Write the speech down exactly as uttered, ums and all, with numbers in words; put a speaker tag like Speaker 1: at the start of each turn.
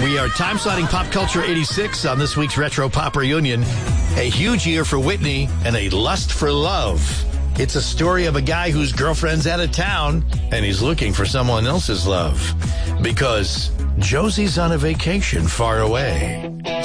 Speaker 1: We are time slotting Pop Culture eighty-six on this week's Retro Pop Reunion. A huge year for Whitney and a lust for love. It's a story of a guy whose girlfriend's out of town and he's looking for someone else's love because Josie's on a vacation far away.